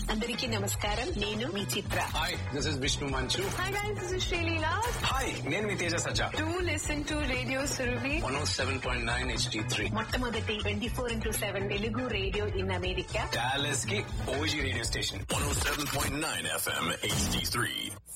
అందరికీ నమస్కారం. నేను మీ చిత్ర. హాయ్, దిస్ ఇస్ విష్ణు మంచు. Hi guys, this is Sreeleela. Hi, నేను మీ తేజ సజ్జా. Do listen to radio Surabhi 107.9 HD3. మొట్టమొదటి 24/7 Telugu radio in America. Dallas కి OG radio station. 107.9 FM HD3.